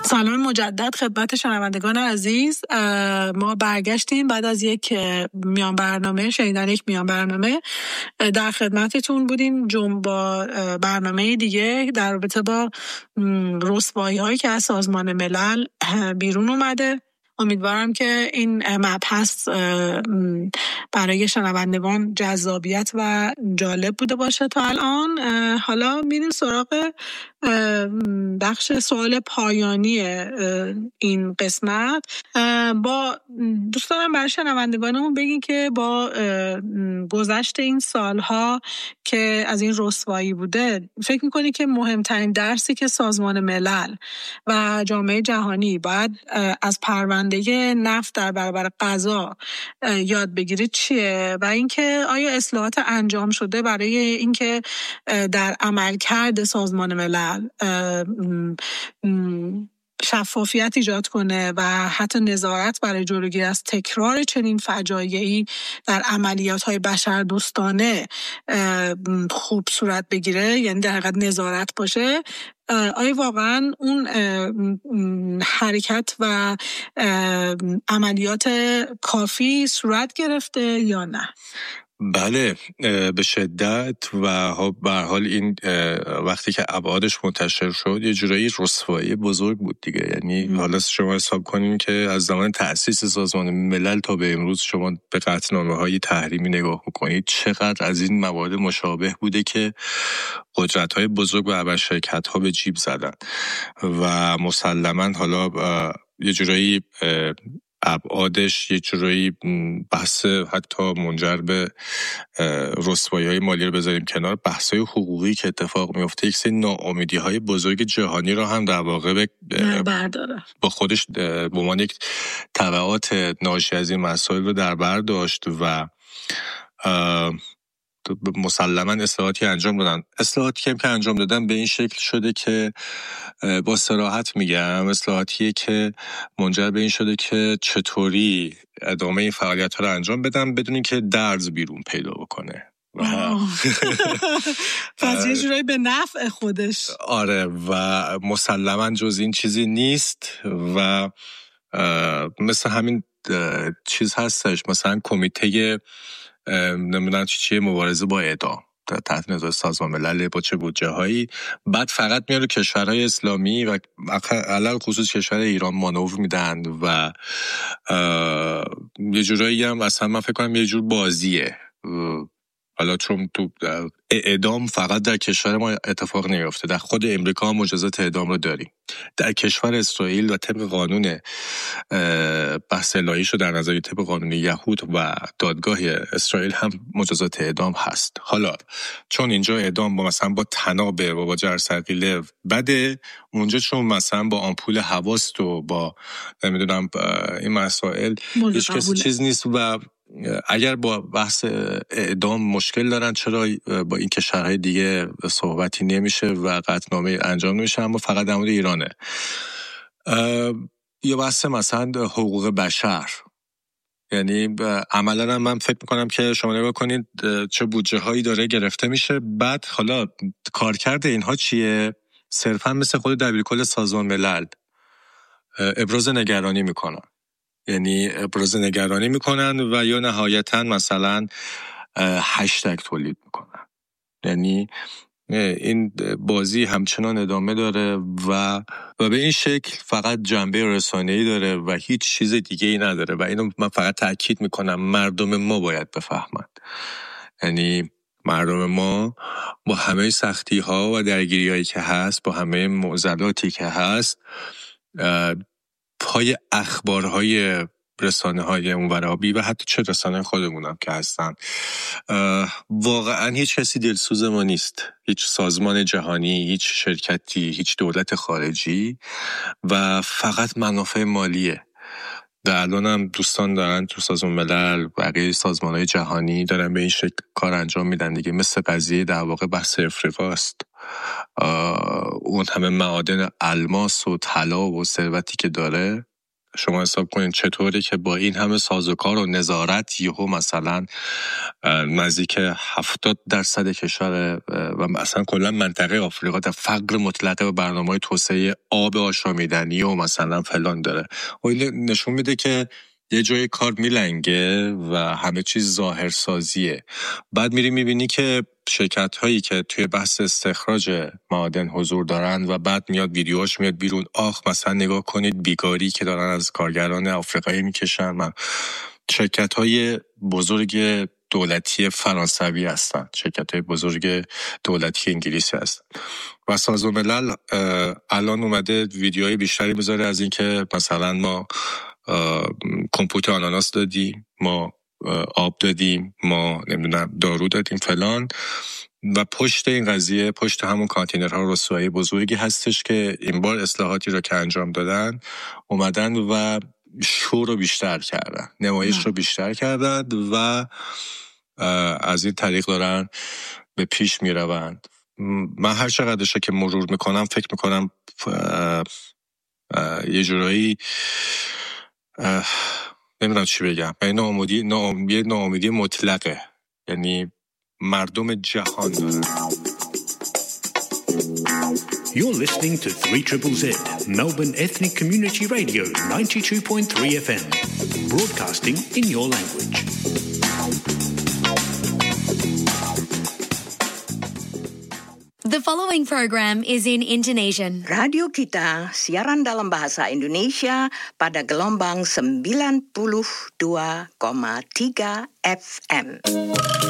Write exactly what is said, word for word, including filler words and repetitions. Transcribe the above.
سلام مجدد خدمت شنوندگان عزیز. ما برگشتیم بعد از یک میان برنامه شنیدن یک میان برنامه در خدمتتون بودیم جم با برنامه دیگه در رابطه با رسوایی هایی که از سازمان ملل بیرون اومده. امیدوارم که این مبحث برای شنوندگان جذابیت و جالب بوده باشه تا الان. حالا میریم سراغ بخش سوال پایانی این قسمت. با دوست دارم برای شنوندگانمون بگین که با گذشت این سالها که از این رسوایی بوده، فکر میکنی که مهمترین درسی که سازمان ملل و جامعه جهانی باید از پرونده نفت در برابر غذا یاد بگیره چیه؟ و اینکه آیا اصلاحات انجام شده برای اینکه در عملکرد سازمان ملل شفافیت ایجاد کنه و حتی نظارت برای جلوگیری از تکرار چنین فجایعی در عملیات‌های بشردوستانه خوب صورت بگیره، یعنی در حقیقت نظارت باشه، آیا واقعا اون حرکت و عملیات کافی صورت گرفته یا نه؟ بله به شدت. و به هر حال این وقتی که ابعادش منتشر شد یه جورایی رسوایی بزرگ بود دیگه. یعنی م. حالا شما حساب کنین که از زمان تأسیس سازمان ملل تا به امروز شما به قطعنامه‌های تحریمی نگاه میکنید، چقدر از این موارد مشابه بوده که قدرت‌های بزرگ و ابرشرکت‌ها به جیب زدن و مسلماً حالا یه جورایی ابعادش یه جورایی بحث حتی منجر به رسوایی‌های مالی رو بذاریم کنار، بحث‌های حقوقی که اتفاق میفته یک سری ناامیدی‌های بزرگ جهانی رو هم در واقع به برداره با خودش به عنوان یک تبعات ناشی از این مسائل رو در بر داشت و مسلماً اصلاحاتی انجام دادن. اصلاحاتی که, که انجام دادن به این شکل شده که با صراحت میگم اصلاحاتیه که منجر به این شده که چطوری ادامه این فعالیت ها رو انجام بدن بدون که درز بیرون پیدا بکنه. پس یه جورایی به نفع خودش. آره و مسلماً جز این چیزی نیست و مثل همین چیز هستش، مثلا کمیته نمیدونم چی چیه مبارزه با اعدام تحت نظر سازمان ملل با چه بودجه هایی، بعد فقط میاره کشورهای اسلامی و علل خصوص کشور ایران مانور میدن و یه جورایی هم اصلا من فکر کنم یه جور بازیه. حالا چون تو اعدام فقط در کشور ما اتفاق نیفته، در خود امریکا هم مجازات اعدام رو داریم، در کشور اسرائیل و طبق قانون بحث الهی شو در نظر طبق قانون یهود و دادگاه اسرائیل هم مجازات اعدام هست. حالا چون اینجا اعدام با مثلا با تنابه و با جرثقیله بده، اونجا چون مثلا با آمپول حواست و با نمیدونم این مسائل هیچ کسی چیز نیست و اگر با بحث اعدام مشکل دارن چرا با این کشورهای دیگه صحبتی نمیشه و قطعنامه انجام نمیشه، اما فقط در مورد ایرانه. یا بحث مثلا حقوق بشر، یعنی عملا من فکر میکنم که شما نگاه کنید چه بودجه هایی داره گرفته میشه، بعد حالا کارکرد اینها چیه؟ صرفا مثل خود دبیرکل سازمان ملل ابراز نگرانی میکنن، یعنی ابراز نگرانی میکنن و یا نهایتاً مثلا هشتگ تولید میکنن. یعنی این بازی همچنان ادامه داره و و به این شکل فقط جنبه رسانه‌ای داره و هیچ چیز دیگه ای نداره و اینو من فقط تأکید میکنم مردم ما باید بفهمند. یعنی مردم ما با همه سختی ها و درگیری هایی که هست، با همه معضلاتی که هست، پای اخبارهای رسانه های اونورابی و حتی چه رسانه خودمونم که هستن، واقعا هیچ کسی دلسوز ما نیست، هیچ سازمان جهانی، هیچ شرکتی، هیچ دولت خارجی و فقط منافع مالیه. در الان هم دوستان دارن تو سازمان ملل بقیه سازمان های جهانی دارن به این شکل کار انجام میدن دیگه. مثل قضیه در واقع بحث افریقاست، اون همه معادن الماس و طلا و ثروتی که داره شما حساب کنید چطوری که با این همه سازوکار و نظارت یهو مثلا نزدیک هفتاد درصد کشور و مثلا کلا منطقه آفریقا در فقر مطلق و برنامه‌های توسعه آب آشامیدنی و مثلا فلان داره. و این نشون میده که یه جای کار میلنگه و همه چیز ظاهرسازیه. بعد میری میبینی که شرکت هایی که توی بحث استخراج معادن حضور دارن و بعد میاد ویدیوهاش میاد بیرون، آخ مثلا نگاه کنید بیگاری که دارن از کارگران آفریقایی میکشن. شرکت های بزرگ دولتی فرانسوی هستن، شرکت های بزرگ دولتی انگلیسی هستن و سازمان ملل الان اومده ویدیوهای بیشتری بذاره از این که مثلا ما کمپوت آناناس دادیم، ما آب دادیم، ما نمیدونم دارو دادیم فلان. و پشت این قضیه، پشت همون کانتینرها رسوایی بزرگی هستش که این بار اصلاحاتی رو که انجام دادن اومدن و شو رو بیشتر کردن، نمایش رو بیشتر کردن و از این طریق دارن به پیش می روند. من هر چقدرشه که مرور میکنم فکر میکنم یه جورایی نمیدونم چی بگم، یه ناامیدی یه ناامیدی مطلقه، یعنی مردم جهان دارن. You're listening to three Z Z Z, Melbourne Ethnic Community Radio, ninety-two point three F M, broadcasting in your language. The following program is in Indonesian. Radio kita siaran dalam bahasa Indonesia pada gelombang sembilan puluh dua koma tiga F M.